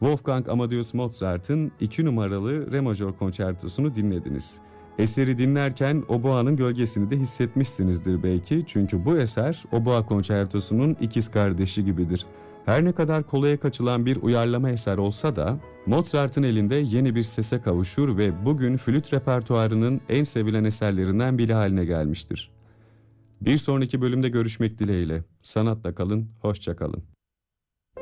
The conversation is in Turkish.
Wolfgang Amadeus Mozart'ın 2 numaralı Re majör konçertosunu dinlediniz. Eseri dinlerken oboanın gölgesini de hissetmişsinizdir belki, çünkü bu eser oboa konçertosunun ikiz kardeşi gibidir. Her ne kadar kolaya kaçılan bir uyarlama eser olsa da Mozart'ın elinde yeni bir sese kavuşur ve bugün flüt repertuarının en sevilen eserlerinden biri haline gelmiştir. Bir sonraki bölümde görüşmek dileğiyle. Sanatla kalın, hoşça kalın.